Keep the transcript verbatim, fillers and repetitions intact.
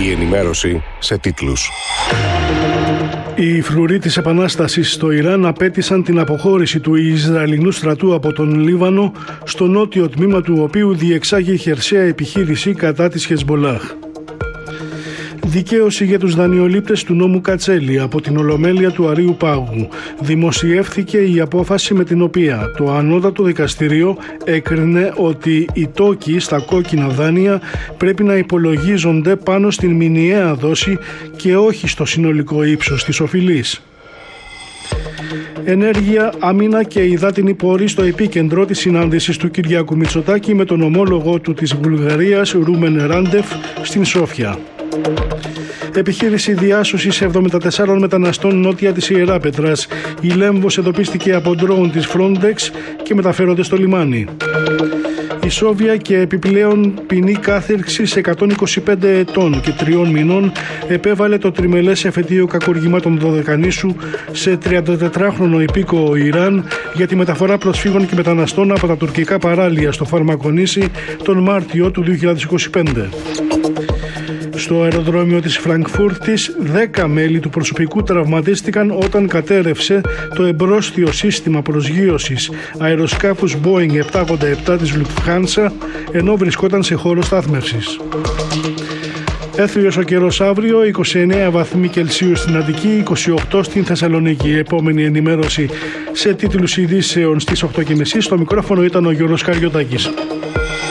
Η ενημέρωση σε τίτλους. Οι φρουροί της Επανάστασης στο Ιράν απέτησαν την αποχώρηση του Ισραηλινού στρατού από τον Λίβανο, στο νότιο τμήμα του οποίου διεξάγει χερσαία επιχείρηση κατά της Χεσμολάχ. Δικαίωση για τους δανειολήπτες του νόμου Κατσέλη από την Ολομέλεια του Αρείου Πάγου. Δημοσιεύθηκε η απόφαση με την οποία το ανώτατο δικαστήριο έκρινε ότι οι τόκοι στα κόκκινα δάνεια πρέπει να υπολογίζονται πάνω στην μηνιαία δόση και όχι στο συνολικό ύψος της οφειλής. Ενέργεια, άμυνα και υδάτινη πόρη στο επίκεντρο της συνάντησης του Κυριάκου Μητσοτάκη με τον ομόλογο του της Βουλγαρίας Ρούμεν Ράντεφ στην Σόφια. Επιχείρηση διάσωσης εβδομήντα τεσσάρων μεταναστών νότια της Ιεράπετρας. Η Λέμβος εντοπίστηκε από ντρόουν της Frontex και μεταφέρονται στο λιμάνι. Η Σόβια και επιπλέον ποινή κάθερξης εκατόν είκοσι πέντε ετών και τριών μηνών επέβαλε το τριμελές εφετείο κακουργημάτων Δωδεκανήσου σε τριαντατετράχρονο υπήκοο Ιράν για τη μεταφορά προσφύγων και μεταναστών από τα τουρκικά παράλια στο Φαρμακονήσι τον Μάρτιο του δύο χιλιάδες είκοσι πέντε. Στο αεροδρόμιο της Φραγκφούρτης, δέκα μέλη του προσωπικού τραυματίστηκαν όταν κατέρρευσε το εμπρόστιο σύστημα προσγείωσης αεροσκάφους Boeing επτακόσια ογδόντα επτά της Lufthansa, ενώ βρισκόταν σε χώρο στάθμευσης. Έθριος ο καιρός αύριο, είκοσι εννέα βαθμοί Κελσίου στην Αττική, είκοσι οκτώ στην Θεσσαλονίκη. Επόμενη ενημέρωση σε τίτλους ειδήσεων στις οκτώ και μισή. Στο μικρόφωνο ήταν ο Γιώργος Καριωτάκης.